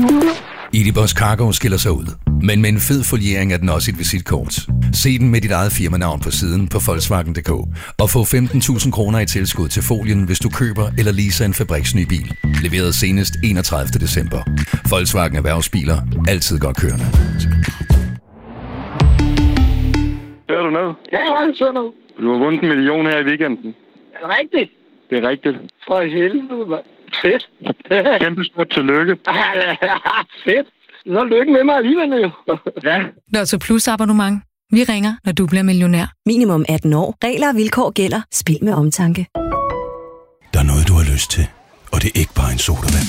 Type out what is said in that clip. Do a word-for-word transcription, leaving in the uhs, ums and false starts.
Edibus Cargo skiller sig ud, men med en fed foliering er den også et visitkort. Se den med dit eget firmanavn på siden på Volkswagen punktum d k og få femten tusind kroner i tilskud til folien, hvis du køber eller leaser en fabriksny bil. Leveret senest enogtredivte december. Volkswagen Erhvervsbiler. Altid godt kørende. Hører du noget? Ja, jeg hører noget. Du har vundet en million her i weekenden. Er det rigtigt? Det er rigtigt. For helvede, mand. Fedt. Kæmpe stort tillykke. Fedt. Så lykke med mig alligevel, jo. Ja. Lotto Plus abonnement. Vi ringer, når du bliver millionær. Minimum atten år. Regler og vilkår gælder. Spil med omtanke. Der er noget, du har lyst til, og det er ikke bare en sodavand.